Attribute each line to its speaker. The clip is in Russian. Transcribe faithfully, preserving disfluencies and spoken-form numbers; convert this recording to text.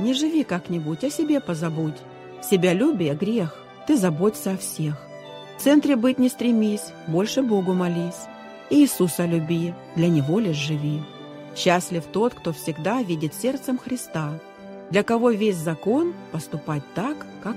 Speaker 1: Не живи как-нибудь, о себе позабудь. Себялюбие — грех, ты заботься о всех. В центре быть не стремись, больше Богу молись. Иисуса люби, для Него лишь живи. Счастлив тот, кто всегда видит сердцем Христа, для кого весь закон — поступать так, как